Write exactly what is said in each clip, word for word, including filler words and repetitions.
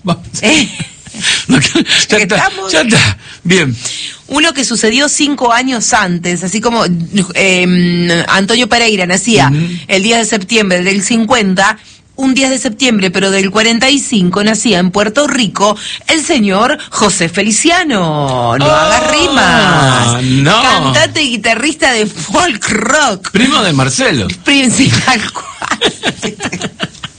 Eh, No, ya, está, ya está, bien. Uno que sucedió cinco años antes, así como eh, Antonio Pereira nacía uh-huh. el diez de septiembre del cincuenta, un diez de septiembre, pero del cuarenta y cinco, nacía en Puerto Rico el señor José Feliciano. No oh, haga rimas. No. Cantante y guitarrista de folk rock. Primo de Marcelo. Principal cual.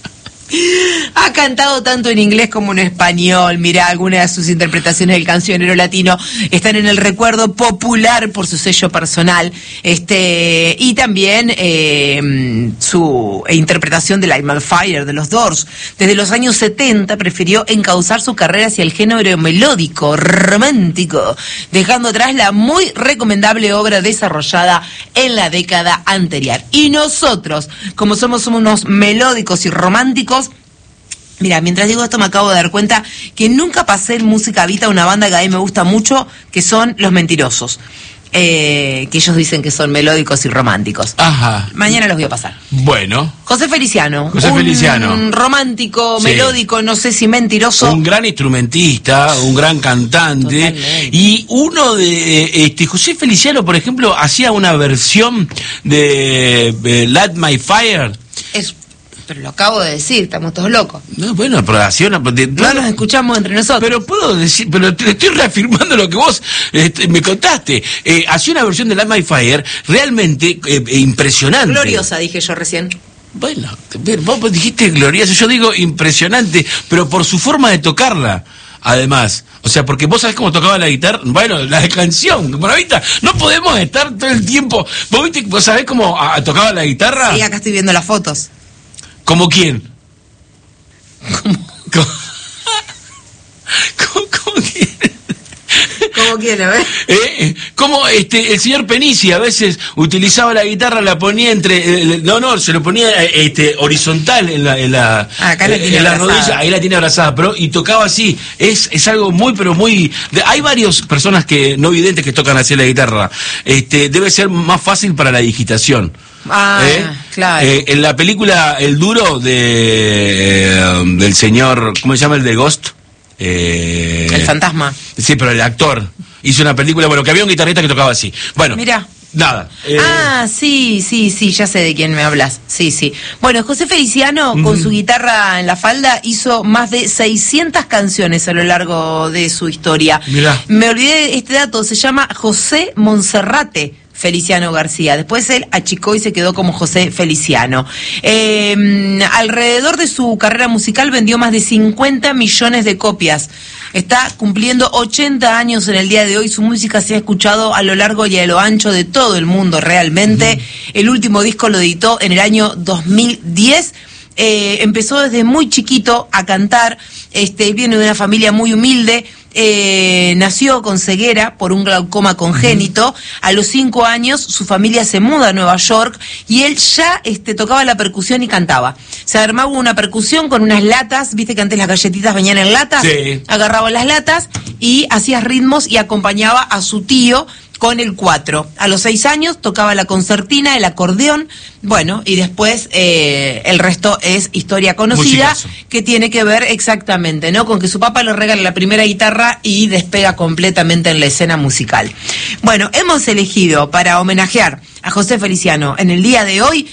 Ha cantado tanto en inglés como en español. Mirá, algunas de sus interpretaciones del cancionero latino están en el recuerdo popular por su sello personal, este y también eh, su interpretación de Light My Fire de los Doors. Desde los años setenta prefirió encauzar su carrera hacia el género melódico, romántico, dejando atrás la muy recomendable obra desarrollada en la década anterior. Y nosotros, como somos unos melódicos y románticos, mira, mientras digo esto me acabo de dar cuenta que nunca pasé en Música Vita una banda que a mí me gusta mucho, que son Los Mentirosos. Eh, que ellos dicen que son melódicos y románticos. Ajá. Mañana los voy a pasar. Bueno. José Feliciano. José un Feliciano. Un romántico, sí. melódico, no sé si mentiroso. Un gran instrumentista, un gran cantante. Totalmente. Y uno de... este José Feliciano, por ejemplo, hacía una versión de, de Light My Fire. Es... Pero lo acabo de decir, estamos todos locos. No, bueno, pero hacía una... De, no nos escuchamos entre nosotros. Pero puedo decir, pero te estoy reafirmando lo que vos este, me contaste. Eh, hacía una versión de Light My Fire realmente eh, impresionante. Gloriosa, dije yo recién. Bueno, vos dijiste gloriosa, yo digo impresionante, pero por su forma de tocarla. Además, o sea, porque vos sabés cómo tocaba la guitarra, bueno, la canción, bueno, ahorita no podemos estar todo el tiempo. ¿Vos viste, vos sabés cómo a, tocaba la guitarra? Sí, acá estoy viendo las fotos. ¿Cómo quién? ¿Cómo? ¿Cómo, ¿Cómo, cómo quién? ¿Cómo quién, a ver? ¿Eh? Como este, el señor Penici a veces utilizaba la guitarra, la ponía entre... Eh, no, no, se lo ponía este, horizontal en la, en la, ah, acá la eh, tiene en la abrazada. rodilla, ahí la tiene abrazada, pero y tocaba así. Es, es algo muy, pero muy... De, hay varias personas que no videntes que tocan así la guitarra. Este, debe ser más fácil para la digitación. Ah, ¿Eh? claro. Eh, en la película El Duro de eh, del señor, ¿cómo se llama? El de Ghost. Eh, el fantasma. Sí, pero el actor hizo una película, bueno, que había un guitarrista que tocaba así. Bueno, mira. Nada. Eh... Ah, sí, sí, sí, ya sé de quién me hablas. Sí, sí. Bueno, José Feliciano, uh-huh. con su guitarra en la falda, hizo más de seiscientas canciones a lo largo de su historia. Mirá. Me olvidé de este dato, se llama José Monserrate Feliciano García. Después él achicó y se quedó como José Feliciano. Eh, alrededor de su carrera musical vendió más de cincuenta millones de copias. Está cumpliendo ochenta años en el día de hoy. Su música se ha escuchado a lo largo y a lo ancho de todo el mundo realmente. Uh-huh. El último disco lo editó en el año dos mil diez. Eh, empezó desde muy chiquito a cantar. Este, viene de una familia muy humilde. Eh, nació con ceguera por un glaucoma congénito. A los cinco años su familia se muda a Nueva York y él ya este, tocaba la percusión y cantaba. Se armaba una percusión con unas latas, viste que antes las galletitas venían en latas. Sí. Agarraba las latas y hacía ritmos y acompañaba a su tío con el cuatro. A los seis años tocaba la concertina, el acordeón, bueno, y después eh, el resto es historia conocida. Musicazo. Que tiene que ver exactamente, ¿no? Con que su papá le regala la primera guitarra y despega completamente en la escena musical. Bueno, hemos elegido para homenajear a José Feliciano en el día de hoy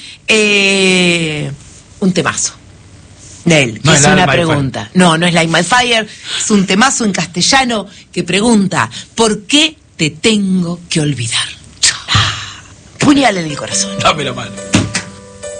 eh, un temazo de él, que no es, es una pregunta. Fire. No, no es Light My Fire, es un temazo en castellano que pregunta, ¿por qué te tengo que olvidar? Ah, puñal en el corazón. Dame la mano.